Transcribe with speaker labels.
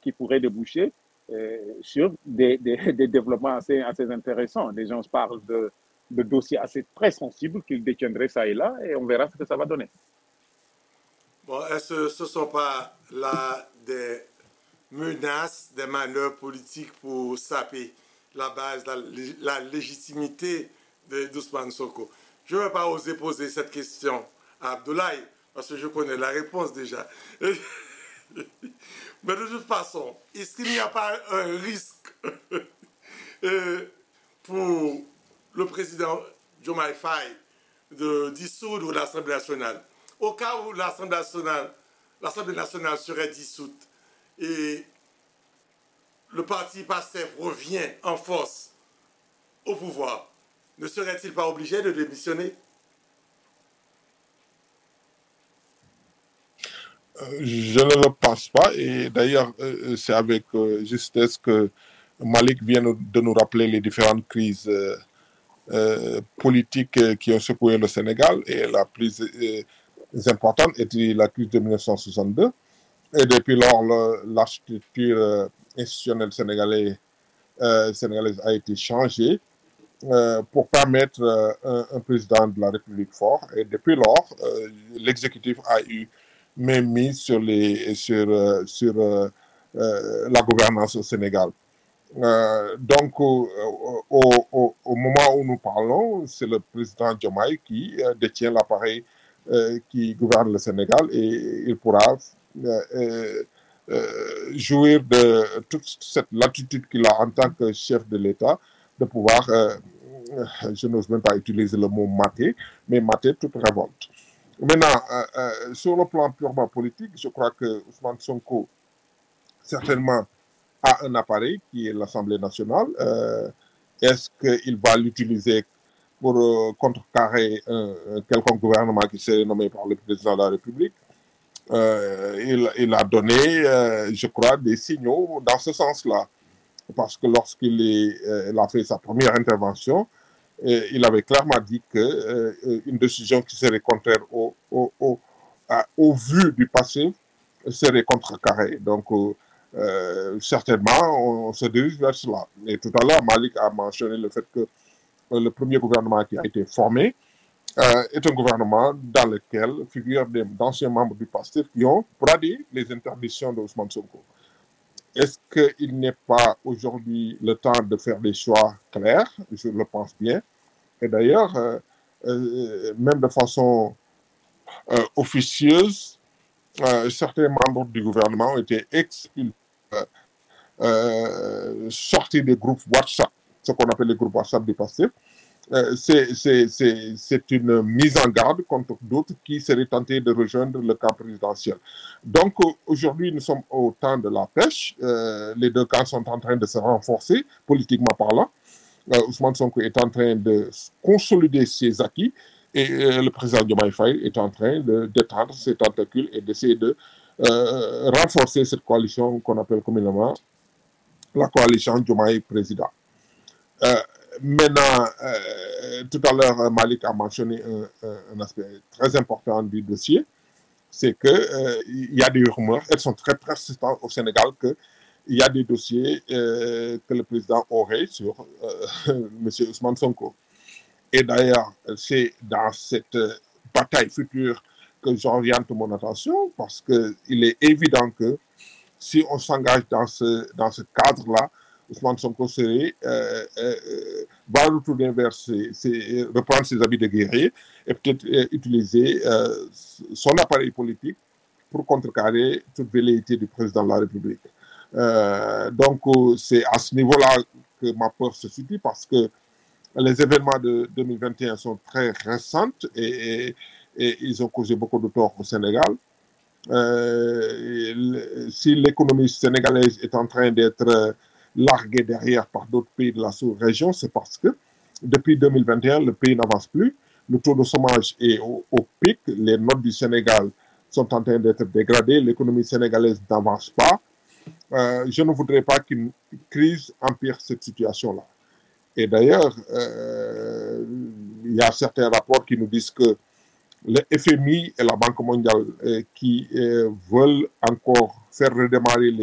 Speaker 1: qui pourrait déboucher sur des développements assez intéressants. Les gens parlent de dossiers assez très sensibles qu'ils détiendraient ça et là, et on verra ce que ça va donner.
Speaker 2: Bon, est-ce que ce ne sont pas là des menaces, des manœuvres politiques pour saper la base, la légitimité d'Ousmane Sonko? Je ne vais pas oser poser cette question à Abdoulaye, parce que je connais la réponse déjà. Mais de toute façon, est-ce qu'il n'y a pas un risque pour le président Diomaye Faye de dissoudre l'Assemblée nationale? Au cas où l'Assemblée nationale serait dissoute et le parti PASTEF revient en force au pouvoir, ne serait-il pas obligé de démissionner?
Speaker 3: Je ne le pense pas, et d'ailleurs, c'est avec justesse que Malik vient de nous rappeler les différentes crises politiques qui ont secoué le Sénégal, et la plus importante était la crise de 1962. Et depuis lors, l'architecture institutionnelle sénégalaise a été changée pour permettre un président de la République fort. Et depuis lors, l'exécutif a eu même mise sur la gouvernance au Sénégal. Donc, au moment où nous parlons, c'est le président Diomaye qui détient l'appareil qui gouverne le Sénégal, et il pourra jouir de toute cette latitude qu'il a en tant que chef de l'État, de pouvoir, je n'ose même pas utiliser le mot mater, mais mater toute révolte. Maintenant, sur le plan purement politique, je crois que Ousmane Sonko, certainement, a un appareil qui est l'Assemblée nationale. Est-ce qu'il va l'utiliser pour contrecarrer quelconque gouvernement qui serait nommé par le président de la République? Il a donné, je crois, des signaux dans ce sens-là. Parce que lorsqu'il a fait sa première intervention, il avait clairement dit qu'une décision qui serait contraire au vu du passé serait contrecarrée. Donc, certainement, on se dirige vers cela. Et tout à l'heure, Malik a mentionné le fait que le premier gouvernement qui a été formé est un gouvernement dans lequel figurent d'anciens membres du PASTEF qui ont bradé les interdictions d'Ousmane Sonko. Est-ce qu'il n'est pas aujourd'hui le temps de faire des choix clairs? Je le pense bien. Et d'ailleurs, même de façon officieuse, certains membres du gouvernement ont été expulsés, sortis des groupes WhatsApp, ce qu'on appelle les groupes WhatsApp du PASTEF. C'est une mise en garde contre d'autres qui seraient tentés de rejoindre le camp présidentiel. Donc aujourd'hui, nous sommes au temps de la pêche. Les deux camps sont en train de se renforcer, politiquement parlant. Ousmane Sonko est en train de consolider ses acquis, et le président Diomaye Faye est en train d'étendre ses tentacules et d'essayer de renforcer cette coalition qu'on appelle communément la coalition Diomaye président. Maintenant, tout à l'heure, Malik a mentionné un aspect très important du dossier, c'est qu'il y a des rumeurs, elles sont très persistantes au Sénégal, qu'il y a des dossiers que le président aurait sur M. Ousmane Sonko. Et d'ailleurs, c'est dans cette bataille future que j'oriente mon attention, parce qu'il est évident que si on s'engage dans ce cadre-là, Ousmane Sonko va retourner reprendre ses habits de guerrier et peut-être utiliser son appareil politique pour contrecarrer toute velléité du président de la République. Donc, c'est à ce niveau-là que ma peur se situe, parce que les événements de 2021 sont très récents et ils ont causé beaucoup de tort au Sénégal. Si l'économie sénégalaise est en train d'être larguée derrière par d'autres pays de la sous-région, c'est parce que depuis 2021, le pays n'avance plus. Le taux de chômage est au pic. Les notes du Sénégal sont en train d'être dégradées. L'économie sénégalaise n'avance pas. Je ne voudrais pas qu'une crise empire cette situation-là. Et d'ailleurs, il y a certains rapports qui nous disent que le FMI et la Banque mondiale qui veulent encore faire redémarrer